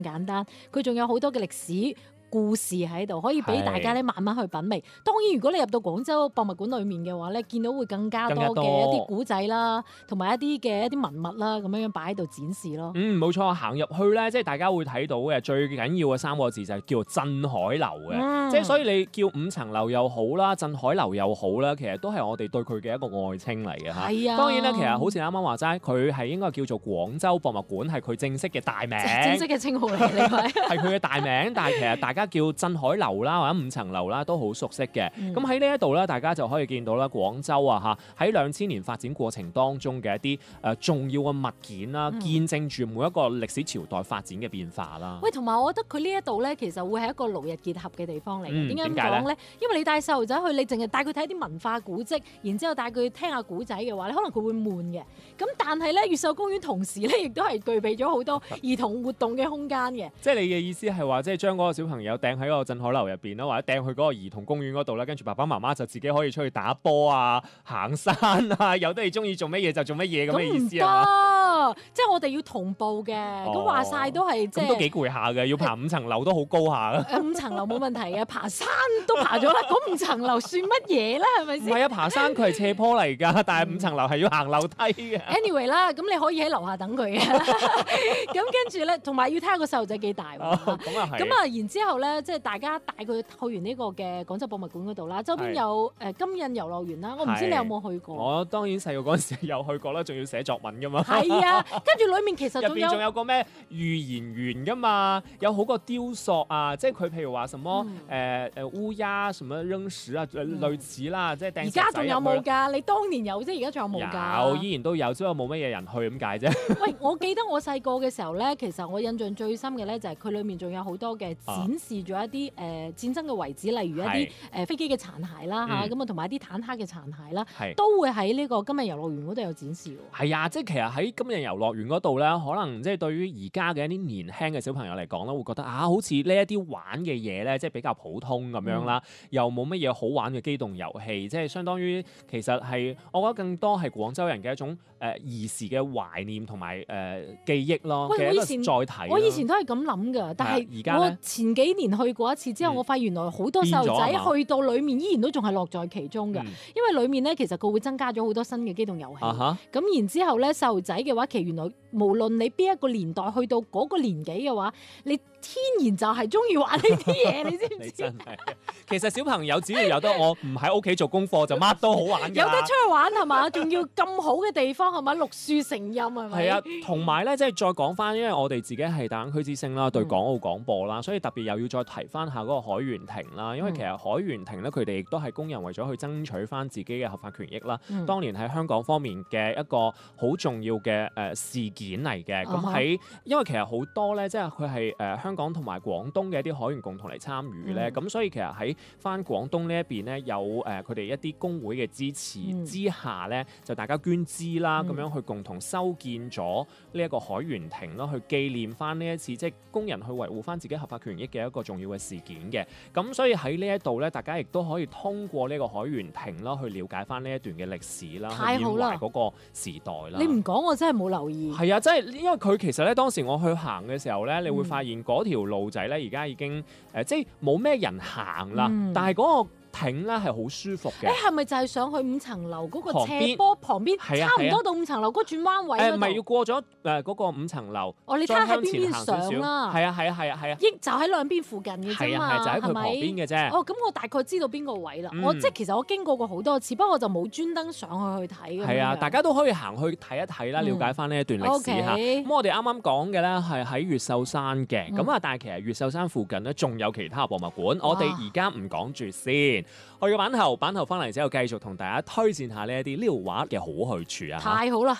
簡單，佢仲有好多嘅歷史故事喺度，可以俾大家咧慢慢去品味。當然，如果你入到廣州博物館裡面嘅話咧，見到會更加多嘅一啲古仔啦，同埋一啲文物啦，咁樣擺喺度展示咯。 冇錯，行入去咧，即係大家會睇到嘅最緊要嘅3個字就係叫做鎮海樓嘅，即係所以你叫5層樓又好啦，鎮海樓又好啦，其實都係我哋對佢嘅一個愛稱嚟嘅嚇。 係啊， 當然咧，其實好似啱啱話齋，佢係應該叫做廣州博物館，係佢正式嘅大名， 正式嘅稱號嚟嘅，你係係佢嘅大名，但係其實大家叫鎮海樓啦，或者5層樓啦，都好熟悉嘅。咁喺呢一度咧，大家就可以見到啦，廣州啊嚇喺2000年發展過程當中嘅一啲重要嘅物件啦，見證住每一個歷史朝代發展嘅變化啦。 喂，同埋我覺得佢呢一度咧，其實會係一個勞逸結合嘅地方嚟嘅。點解咁講咧？因為你帶細路仔去，你淨係帶佢睇啲文化古蹟，然之後帶佢聽下古仔嘅話咧，可能佢會悶嘅。咁但係咧，越秀公園同時咧，亦都係具備咗好多兒童活動嘅空間嘅。 即係你嘅意思係話，即係將嗰個小朋友掟喺嗰個鎮海樓入邊啦，或者掟去嗰個兒童公園嗰度啦，跟住爸爸媽媽就自己可以出去打波啊、行山啊，由得你中意做乜嘢就做乜嘢咁嘅意思啊？ 唔得，即係我哋要同步嘅。咁話晒都係即係都幾攰下嘅，要爬5層樓都好高下嘅。 5層樓冇問題嘅，爬山都爬咗啦，咁5層樓算乜嘢啦？係咪先？ 唔係啊，爬山佢係斜坡嚟㗎，但係5層樓係要行樓梯嘅。 Anyway 啦，咁你可以喺樓下等佢嘅。咁跟住咧，同埋要睇下個細路仔幾大喎。 咁啊係。 咁啊，然之後咧，即係大家帶佢去完呢個嘅廣州博物館嗰度啦，周邊有金印遊樂園啦。我唔知你有冇去過？ 我當然細個嗰陣時有去過啦，仲要寫作文㗎嘛。 係啊，跟住裡面其實入邊仲有個咩預言園㗎嘛，有好個雕塑啊，即係佢譬如話什麼烏鴉什麼扔屎啊，類似啦，即係掟石仔入去。而家仲有冇㗎？你當年有啫，而家仲有冇㗎？ 有，依然都有，只不過冇乜嘢人去咁解啫。 喂，我記得我細個嘅時候咧，其實我印象最深嘅咧就係佢裡面仲有好多嘅展示咗一啲戰爭嘅遺址，例如一啲飛機嘅殘骸啦嚇，咁啊同埋一啲坦克嘅殘骸啦，都會喺呢個今日遊樂園嗰度有展示喎。 係啊，即係其實喺今日遊樂園嗰度咧，可能即係對於而家嘅一啲年輕嘅小朋友嚟講咧，會覺得好似呢一啲玩嘅嘢咧，即係比較普通咁樣啦，又冇乜嘢好玩嘅機動遊戲，即係相當於其實係我覺得更多係廣州人嘅一種兒時嘅懷念同埋記憶咯。 喂，我以前都係咁諗㗎，但係而家我前幾年去過一次之後，我發現原來好多細路仔去到裡面依然都仲係樂在其中㗎，因為裡面咧其實佢會增加咗好多新嘅機動遊戲。咁然之後咧，細路仔嘅話，其實原來無論你邊一個年代去到嗰個年紀嘅話，你天然就係中意玩呢啲嘢，你知唔知？ 你真係，其實小朋友只要有得我唔喺屋企做功課，就乜都好玩㗎。 有得出去玩係嘛？仲要咁好嘅地方係咪？綠樹成蔭係咪？ 係啊，同埋咧，即係再講翻，因為我哋自己係大灣區之聲啦，對港澳廣播啦，所以特別又要再提翻下嗰個海員庭啦。因為其實海員庭咧，佢哋亦都係工人為咗去爭取翻自己嘅合法權益啦。當年喺香港方面嘅一個好重要嘅事件嚟嘅。咁因為其實好多咧，即係佢係香港同埋廣東嘅一啲海員共同嚟參與咧。咁所以其實喺翻廣東呢一邊咧，有佢哋一啲工會嘅支持之下咧，就大家捐資啦，咁樣去共同修建咗呢一個海員庭咯，去紀念翻呢一次即係工人去維護翻自己合法權益嘅一個重要嘅事件嘅。咁所以喺呢一度咧，大家亦都可以通過呢個海員庭啦，去了解翻呢一段嘅歷史啦， 太好啦， 去緬懷嗰個時代啦。 你唔講我真係冇留意。 係啊，即係因為佢其實咧，當時我去行嘅時候咧，你會發現嗰條路仔咧，而家已經即係冇咩人行啦，但係嗰個亭咧係好舒服嘅。 係咪就係上去5層樓嗰個斜坡旁邊，差唔多到5層樓嗰轉彎位嗰度？ 唔係要過咗嗰個5層樓。 你睇下喺邊邊上啦。 係啊。 就喺兩邊附近嘅啫嘛。 就喺佢旁邊嘅啫。 咁我大概知道邊個位啦。即係其實我經過過好多次，不過我就冇專登上去睇。 係啊，大家都可以行去睇一睇啦，了解翻呢一段歷史嚇。咁我哋啱啱講嘅咧係喺越秀山嘅，咁但係其實越秀山附近咧仲有其他博物館，我哋而家唔講住先。去個版頭翻嚟之後，繼續同大家推薦下呢一啲溜滑嘅好去處啊！ 太好啦！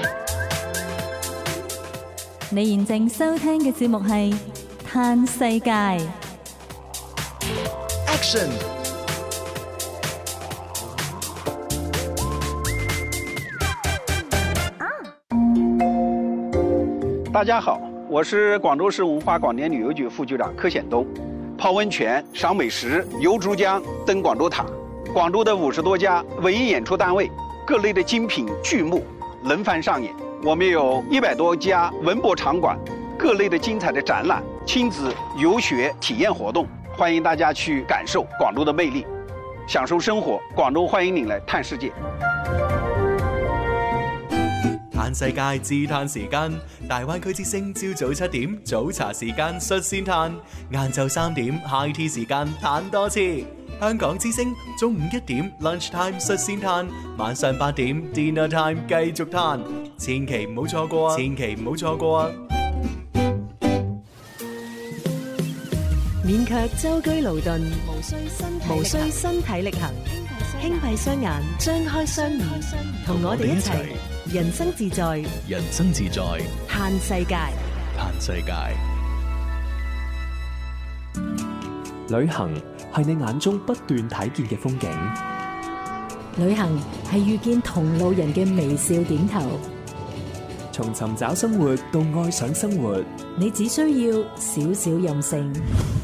你現正收聽嘅節目係《嘆世界》。 Action！ 大家好，我是廣州市文化廣電旅遊局副局長柯顯東。泡溫泉、賞美食、遊珠江、登廣州塔，廣州的50多家文藝演出單位，各類的精品劇目輪番上演。我們有100多家文博場館，各類的精彩的展覽亲子遊學體驗活動，歡迎大家去感受廣州的魅力，享受生活。廣州歡迎您來探世界。 探世界自探時間，大灣區之聲朝早7點早茶時間率先探，晏晝3點 high tea 時間探多次。香港之聲中午1點 lunch time 率先探，晚上8點 dinner time 繼續探，千祈唔好錯過啊！千祈唔好錯過啊！ 免卻舟車勞頓，無需身體力行，輕閉雙眼，張開雙耳，同我哋一齊人生自在， 人生自在， 嘆世界， 嘆世界。 旅行係你眼中不斷睇見嘅風景， 旅行係遇見同路人嘅微笑點頭。 從尋找生活到愛上生活， 你只需要少少任性。